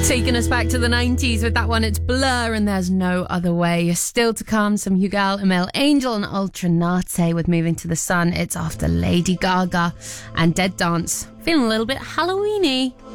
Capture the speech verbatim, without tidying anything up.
Taking us back to the nineties with that one, it's Blur and There's No Other Way. Still to come, some Hugal, Emil Angel and Ultranate with Moving to the Sun. It's after Lady Gaga and Dead Dance. Feeling a little bit Halloween-y.